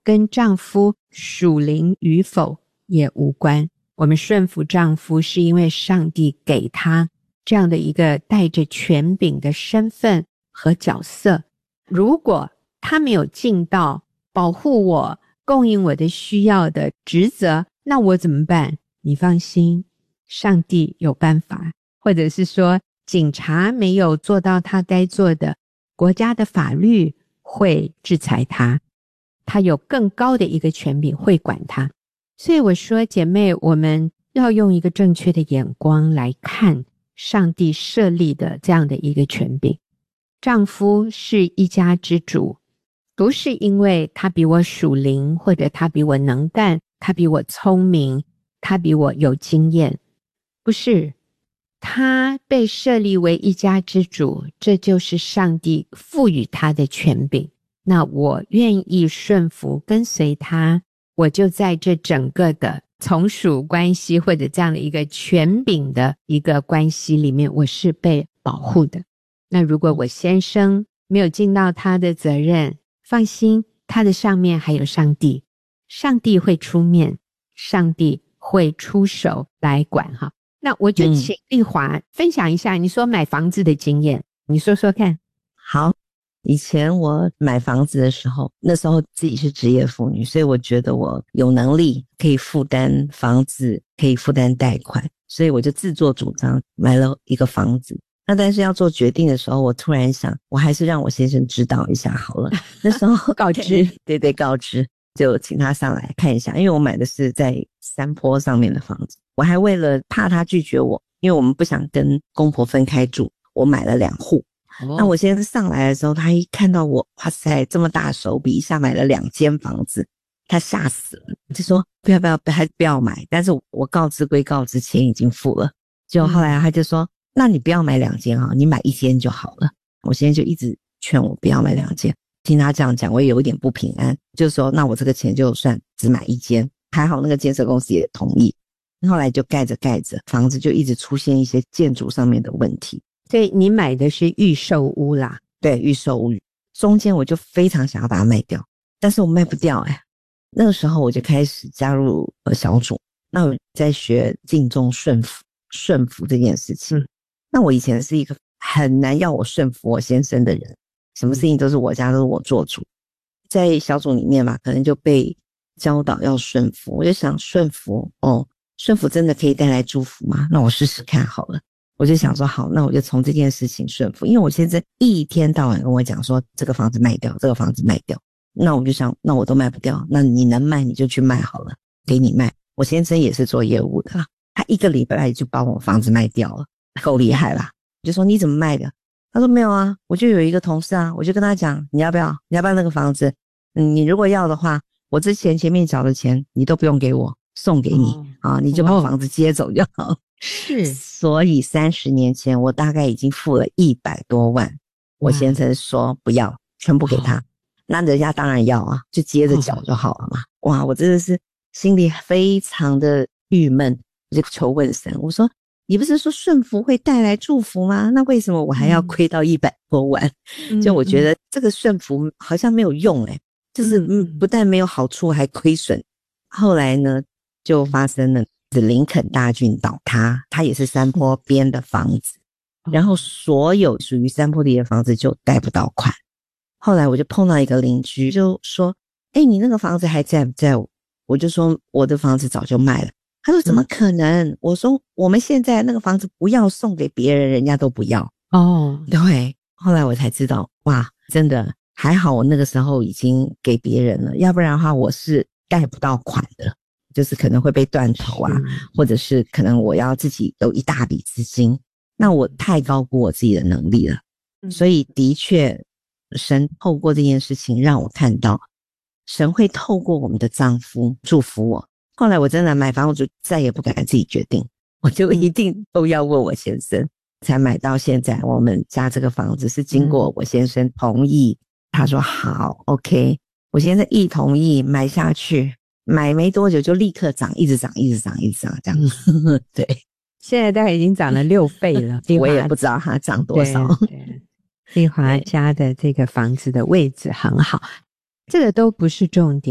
跟丈夫属灵与否也无关。我们顺服丈夫是因为上帝给他这样的一个带着权柄的身份和角色，如果他没有尽到保护我、供应我的需要的职责，那我怎么办？你放心，上帝有办法，或者是说警察没有做到他该做的，国家的法律会制裁他，他有更高的一个权柄会管他。所以我说，姐妹，我们要用一个正确的眼光来看上帝设立的这样的一个权柄。丈夫是一家之主，不是因为他比我属灵，或者他比我能干，他比我聪明，他比我有经验，不是。他被设立为一家之主，这就是上帝赋予他的权柄。那我愿意顺服跟随他，我就在这整个的从属关系或者这样的一个权柄的一个关系里面，我是被保护的。那如果我先生没有尽到他的责任，放心，他的上面还有上帝，上帝会出面，上帝会出手来管哈。那我就请丽华分享一下你说买房子的经验，你说说看。 好，以前我买房子的时候，那时候自己是职业妇女，所以我觉得我有能力可以负担房子，可以负担贷款，所以我就自作主张买了一个房子。那但是要做决定的时候，我突然想，我还是让我先生知道一下好了。那时候告知， 对，告知，就请他上来看一下，因为我买的是在山坡上面的房子，我还为了怕他拒绝我，因为我们不想跟公婆分开住，我买了2户。那我先生上来的时候，他一看到我，哇塞，这么大手笔，一下买了2间房子，他吓死了，就说不要买。但是我告知归告知，钱已经付了。结果后来他就说，那你不要买2间啊，你买1间就好了。我现在就一直劝我不要买2间，听他这样讲，我也有一点不平安，就是说那我这个钱就算只买1间。还好那个建设公司也同意，后来就盖着房子就一直出现一些建筑上面的问题。 所以你买的是预售屋啦？ 对，预售屋。中间我就非常想要把它卖掉，但是我卖不掉那个时候我就开始加入小组，那我在学敬重顺服这件事情。那我以前是一个很难要我顺服我先生的人，什么事情都是我家都是我做主。在小组里面嘛，可能就被教导要顺服，我就想顺服真的可以带来祝福吗？那我试试看好了。我就想说好，那我就从这件事情顺服，因为我先生一天到晚跟我讲说这个房子卖掉，这个房子卖掉。那我就想，那我都卖不掉，那你能卖你就去卖好了，给你卖。我先生也是做业务的啦，他1个礼拜就把我房子卖掉了，够厉害啦。我就说你怎么卖的？他说没有啊，我就有一个同事啊，我就跟他讲你要不要那个房子，你如果要的话，我之前前面缴的钱你都不用给我，送给你你就把房子接走就好。 是， 所以30年前我大概已经付了100多万，我先生说不要，全部给他。那人家当然要啊，就接着缴就好了嘛。哇，我真的是心里非常的郁闷，我就求问神，我说你不是说顺服会带来祝福吗？那为什么我还要亏到100多万？就我觉得这个顺服好像没有用就是不但没有好处还亏损。后来呢就发生了林肯大郡倒塌，它也是山坡边的房子，然后所有属于山坡地的房子就贷不到款。后来我就碰到一个邻居，就说你那个房子还在不在？我就说我的房子早就卖了。他说怎么可能？我说我们现在那个房子不要送给别人，人家都不要。对，后来我才知道，哇，真的还好我那个时候已经给别人了，要不然的话我是贷不到款的，就是可能会被断头啊，或者是可能我要自己有一大笔资金，那我太高估我自己的能力了。所以的确神透过这件事情让我看到神会透过我们的丈夫祝福我。后来我真的买房我就再也不敢自己决定，我就一定都要问我先生，才买到现在我们家这个房子是经过我先生同意，他说好 OK， 我先生一同意买下去，买没多久就立刻涨，一直涨这样对， 现在大概已经涨了6倍了我也不知道它涨多少。 对，丽华家的这个房子的位置很好，这个都不是重点。